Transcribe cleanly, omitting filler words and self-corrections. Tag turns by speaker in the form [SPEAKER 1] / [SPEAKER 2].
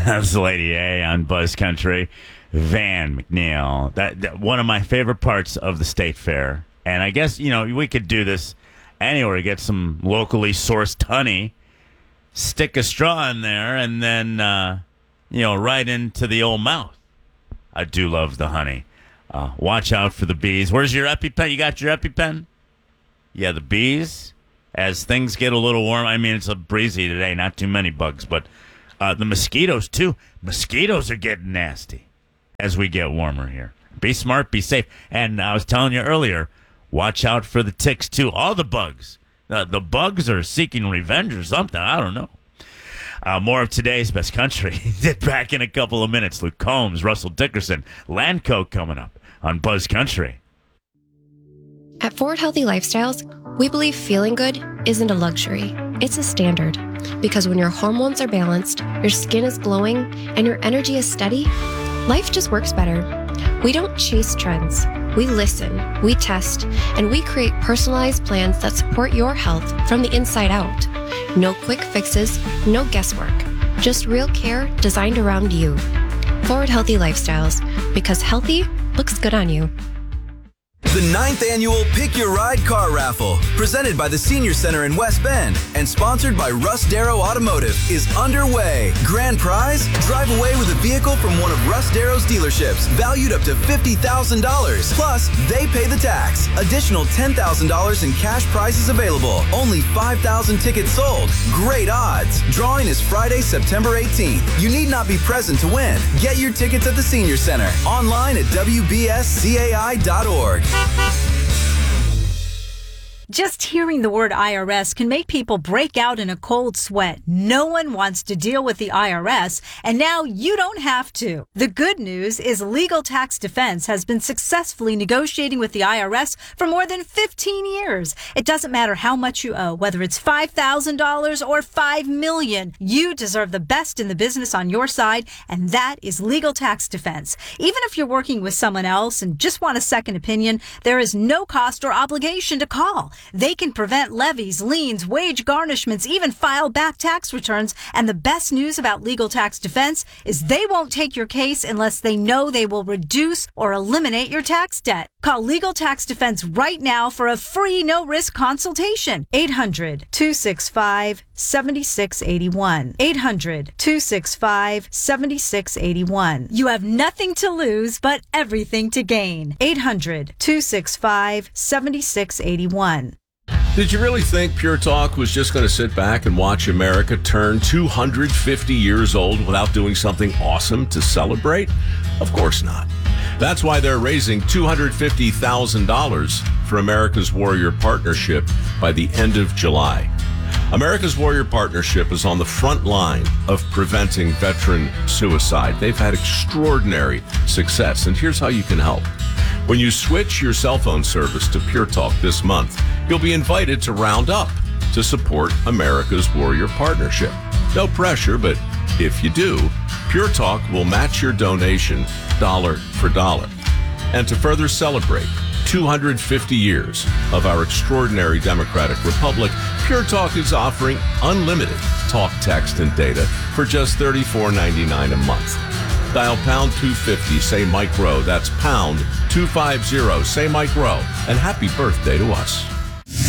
[SPEAKER 1] That's Lady A on Buzz Country. Van McNeil. That one of my favorite parts of the state fair. And I guess, we could do this anywhere. Get some locally sourced honey, stick a straw in there, and then, right into the old mouth. I do love the honey. Watch out for the bees. Where's your EpiPen? You got your EpiPen? Yeah, the bees. As things get a little warm, it's a breezy today, not too many bugs, but the mosquitoes, too. Mosquitoes are getting nasty as we get warmer here. Be smart, be safe. And I was telling you earlier, watch out for the ticks, too. All the bugs. The bugs are seeking revenge or something. I don't know. More of today's Best Country. Back in a couple of minutes. Luke Combs, Russell Dickerson, Landco coming up on Buzz Country.
[SPEAKER 2] At Forward Healthy Lifestyles, we believe feeling good isn't a luxury. It's a standard. Because when your hormones are balanced, your skin is glowing, and your energy is steady, life just works better. We don't chase trends. We listen, we test, and we create personalized plans that support your health from the inside out. No quick fixes, no guesswork. Just real care designed around you. Forward Healthy Lifestyles, because healthy looks good on you.
[SPEAKER 3] The 9th annual Pick Your Ride car raffle, presented by the Senior Center in West Bend and sponsored by Russ Darrow Automotive, is underway. Grand prize? Drive away with a vehicle from one of Russ Darrow's dealerships, valued up to $50,000. Plus, they pay the tax. Additional $10,000 in cash prizes available. Only 5,000 tickets sold. Great odds. Drawing is Friday, September 18th. You need not be present to win. Get your tickets at the Senior Center. Online at WBSCAI.org.
[SPEAKER 4] Just hearing the word IRS can make people break out in a cold sweat. No one wants to deal with the IRS, and now you don't have to. The good news is Legal Tax Defense has been successfully negotiating with the IRS for more than 15 years. It doesn't matter how much you owe, whether it's $5,000 or $5 million. You deserve the best in the business on your side, and that is Legal Tax Defense. Even if you're working with someone else and just want a second opinion, there is no cost or obligation to call. They can prevent levies, liens, wage garnishments, even file back tax returns. And the best news about Legal Tax Defense is they won't take your case unless they know they will reduce or eliminate your tax debt. Call Legal Tax Defense right now for a free no-risk consultation. 800-265-7681. 800-265-7681. You have nothing to lose but everything to gain. 800-265-7681.
[SPEAKER 5] Did you really think Pure Talk was just going to sit back and watch America turn 250 years old without doing something awesome to celebrate? Of course not. That's why they're raising $250,000 for America's Warrior Partnership by the end of July. America's Warrior Partnership is on the front line of preventing veteran suicide. They've had extraordinary success, and here's how you can help. When you switch your cell phone service to Pure Talk this month, you'll be invited to round up to support America's Warrior Partnership. No pressure, but if you do, Pure Talk will match your donation dollar for dollar. And to further celebrate 250 years of our extraordinary democratic republic, Pure Talk is offering unlimited talk, text, and data for just $34.99 a month. Dial pound 250, say Mike Rowe. That's pound 250, say Mike Rowe. And happy birthday to us.